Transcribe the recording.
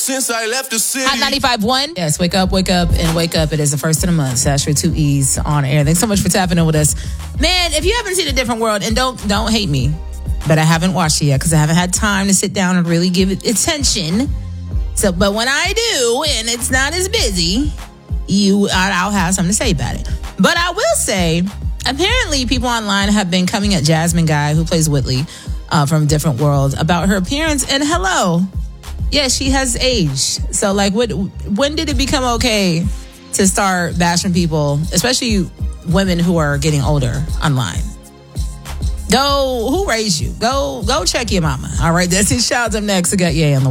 since I left the city. Hot 95.1. Yes, wake up, and wake up. It is the first of the month. Sash with 2 E's on air. Thanks so much for tapping in with us. Man, if you haven't seen A Different World, and don't hate me, but I haven't watched it yet because I haven't had time to sit down and really give it attention. So, but when I do, and it's not as busy, I'll have something to say about it. But I will say, apparently people online have been coming at Jasmine Guy, who plays Whitley from Different World, about her appearance. And hello, yeah, she has aged. So, like, when did it become okay to start bashing people, especially women who are getting older online? Who raised you? Go check your mama. All right, that's his shout. Up next. I got Ye on the